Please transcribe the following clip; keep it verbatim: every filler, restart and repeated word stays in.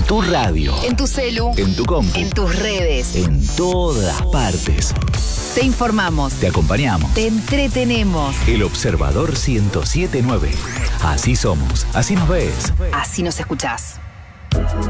tu radio, en tu celu, en tu compu, en tus redes, en todas partes. te informamos, Te acompañamos. te entretenemos. El Observador ciento siete punto nueve. Así somos, así nos ves. Así nos escuchás.